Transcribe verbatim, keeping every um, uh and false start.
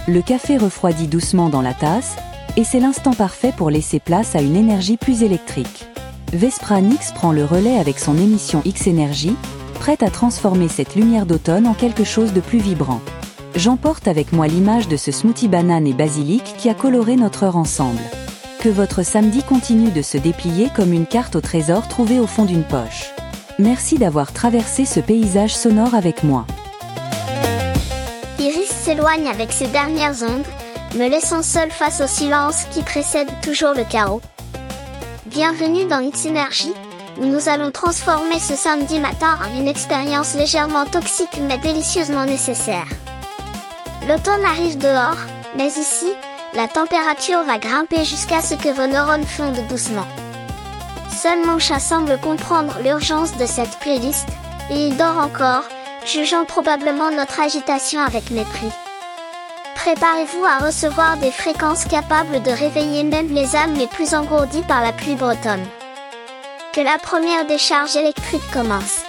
Le café refroidit doucement dans la tasse, et c'est l'instant parfait pour laisser place à une énergie plus électrique. Vesprane-X prend le relais avec son émission X-Energy, prête à transformer cette lumière d'automne en quelque chose de plus vibrant. J'emporte avec moi l'image de ce smoothie banane et basilic qui a coloré notre heure ensemble. Que votre samedi continue de se déplier comme une carte au trésor trouvée au fond d'une poche. Merci d'avoir traversé ce paysage sonore avec moi. Iris s'éloigne avec ses dernières ondes, me laissant seul face au silence qui précède toujours le chaos. Bienvenue dans X-Energy, où nous allons transformer ce samedi matin en une expérience légèrement toxique mais délicieusement nécessaire. L'automne arrive dehors, mais ici, la température va grimper jusqu'à ce que vos neurones fondent doucement. Seul mon chat semble comprendre l'urgence de cette playlist, et il dort encore, jugeant probablement notre agitation avec mépris. Préparez-vous à recevoir des fréquences capables de réveiller même les âmes les plus engourdies par la pluie bretonne. Que la première décharge électrique commence.